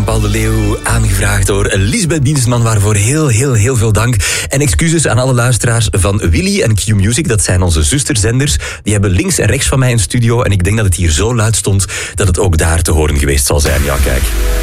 Jean-Paul de Leeuw, aangevraagd door Lisbeth Dienstman, waarvoor heel veel dank. En excuses aan alle luisteraars van Willy en Q-Music, dat zijn onze zusterzenders. Die hebben links en rechts van mij een studio en ik denk dat het hier zo luid stond dat het ook daar te horen geweest zal zijn. Ja, kijk.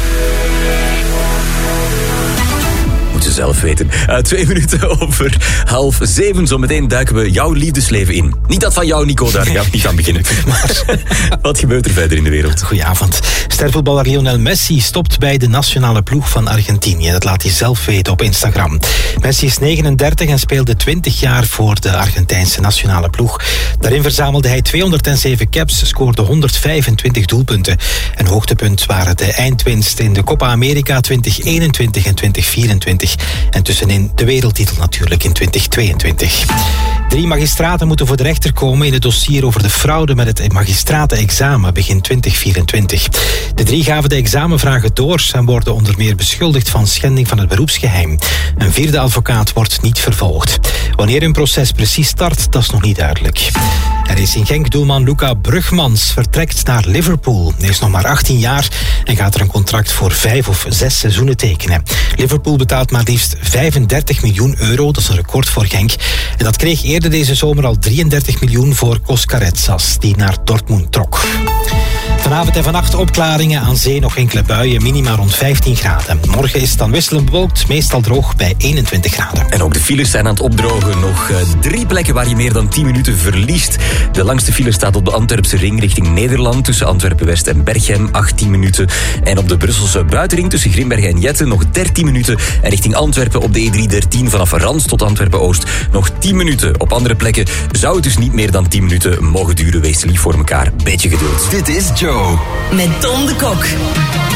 Moet je zelf weten. 2 minuten over 6:30. Zometeen duiken we jouw liefdesleven in. Niet dat van jou, Nico, daar gaan we niet aan beginnen. Maar wat gebeurt er verder in de wereld? Goedenavond. Stervoetballer Lionel Messi stopt bij de nationale ploeg van Argentinië. Dat laat hij zelf weten op Instagram. Messi is 39 en speelde 20 jaar voor de Argentijnse nationale ploeg. Daarin verzamelde hij 207 caps, scoorde 125 doelpunten. Een hoogtepunt waren de eindwinst in de Copa America 2021 en 2024. En tussenin de wereldtitel natuurlijk in 2022. 3 magistraten moeten voor de rechter komen in het dossier over de fraude met het magistratenexamen begin 2024. De 3 gaven de examenvragen door en worden onder meer beschuldigd van schending van het beroepsgeheim. Een 4e advocaat wordt niet vervolgd. Wanneer hun proces precies start, dat is nog niet duidelijk. Er is in Genk doelman Luca Brugmans vertrekt naar Liverpool. Hij is nog maar 18 jaar en gaat er een contract voor 5 of 6 seizoenen tekenen. Liverpool betaalt maar liefst 35 miljoen euro, dat is een record voor Genk. En dat kreeg eerder deze zomer al 33 miljoen voor Koskaretsas, die naar Dortmund trok. Vanavond en vannacht opklaringen, aan zee nog enkele buien, minima rond 15 graden. Morgen is het dan wisselend bewolkt, meestal droog bij 21 graden. En ook de files zijn aan het opdrogen. Nog 3 plekken waar je meer dan 10 minuten verliest. De langste file staat op de Antwerpse ring richting Nederland, tussen Antwerpen-West en Berchem, 18 minuten. En op de Brusselse buitenring tussen Grimbergen en Jetten nog 13 minuten. En richting Antwerpen op de E313 vanaf Rans tot Antwerpen-Oost nog 10 minuten. Op andere plekken zou het dus niet meer dan 10 minuten mogen duren. Wees lief voor elkaar. Beetje geduld. Dit is Joe. Met Tom de Kok.